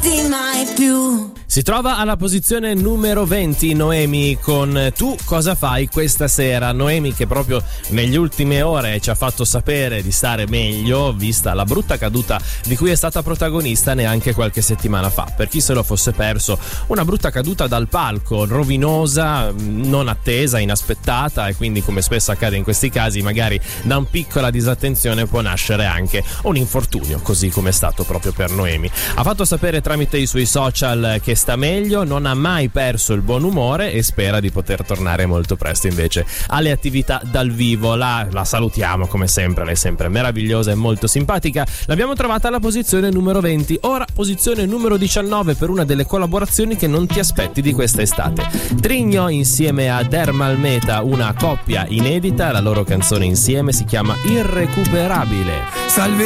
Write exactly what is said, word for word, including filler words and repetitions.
mai più. Si trova alla posizione numero venti Noemi con Tu cosa fai questa sera. Noemi che proprio negli ultime ore ci ha fatto sapere di stare meglio vista la brutta caduta di cui è stata protagonista neanche qualche settimana fa. Per chi se lo fosse perso, una brutta caduta dal palco, rovinosa, non attesa, inaspettata, e quindi, come spesso accade in questi casi, magari da un piccola disattenzione può nascere anche un infortunio, così come è stato proprio per Noemi. Ha fatto sapere tramite i suoi social che sta meglio, non ha mai perso il buon umore e spera di poter tornare molto presto invece alle attività dal vivo. La, la salutiamo come sempre, lei è sempre meravigliosa e molto simpatica. L'abbiamo trovata alla posizione numero venti. Ora posizione numero diciannove per una delle collaborazioni che non ti aspetti di questa estate. Trigno insieme a Dermal Meta, una coppia inedita, la loro canzone insieme si chiama Irrecuperabile. Salve